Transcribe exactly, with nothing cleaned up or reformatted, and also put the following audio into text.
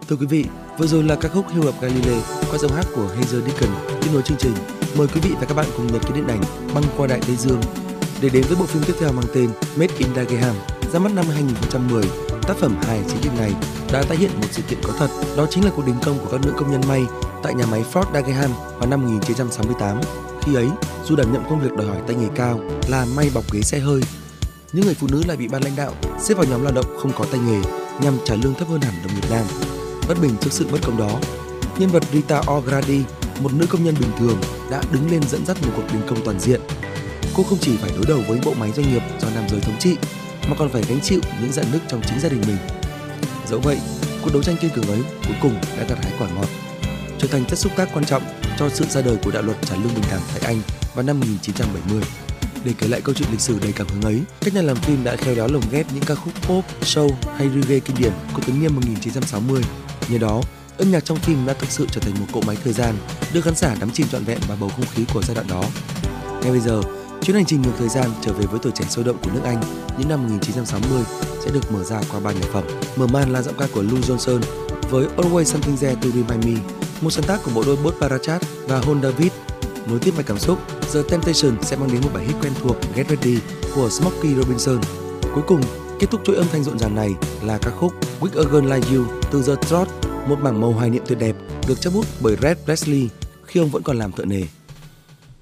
Thưa quý vị, vừa rồi là ca khúc Hill of Galilee qua giọng hát của Heather Deacon. Tiếp nối chương trình, mời quý vị và các bạn cùng nhật ký điện ảnh Băng qua Đại Tây Dương để đến với bộ phim tiếp theo mang tên Made in Dagenham, ra mắt năm hai nghìn không trăm mười. Tác phẩm hài chính phim này đã tái hiện một sự kiện có thật, đó chính là cuộc đình công của các nữ công nhân may tại nhà máy Ford Dagenham vào năm một nghìn chín trăm sáu mươi tám. Khi ấy, dù đảm nhận công việc đòi hỏi tay nghề cao là may bọc ghế xe hơi, những người phụ nữ lại bị ban lãnh đạo xếp vào nhóm lao động không có tay nghề nhằm trả lương thấp hơn hẳn đồng nghiệp nam. Bất bình trước sự bất công đó, nhân vật Rita O'Grady, một nữ công nhân bình thường, đã đứng lên dẫn dắt một cuộc đình công toàn diện. Cô không chỉ phải đối đầu với bộ máy doanh nghiệp do nam giới thống trị, mà còn phải gánh chịu những rạn nứt trong chính gia đình mình. Dẫu vậy, cuộc đấu tranh kiên cường ấy cuối cùng đã gặt hái quả ngọt, trở thành chất xúc tác quan trọng cho sự ra đời của đạo luật trả lương bình đẳng tại Anh vào năm một nghìn chín trăm bảy mươi. Để kể lại câu chuyện lịch sử đầy cảm hứng ấy, các nhà làm phim đã khéo léo lồng ghép những ca khúc pop, soul hay reggae kinh điển của thập niên một nghìn chín trăm sáu mươi. Nhờ đó, âm nhạc trong phim đã thực sự trở thành một cỗ máy thời gian, đưa khán giả đắm chìm trọn vẹn vào bầu không khí của giai đoạn đó. Ngay bây giờ, chuyến hành trình ngược thời gian trở về với tuổi trẻ sôi động của nước Anh những năm một nghìn chín trăm sáu mươi sẽ được mở ra qua ba nhạc phẩm. Mở màn là giọng ca của Lou Johnson với Always Something There to Remind Me, một sáng tác của bộ đôi Bot Barachat và Hon David. Nối tiếp mạch cảm xúc, The Temptations sẽ mang đến một bài hit quen thuộc Get Ready của Smokey Robinson. Cuối cùng, kết thúc chuỗi âm thanh rộn ràng này là ca khúc With a Girl Like You từ The Trot, một mảng màu hoài niệm tuyệt đẹp được chấp bút bởi Red Presley khi ông vẫn còn làm thợ nề.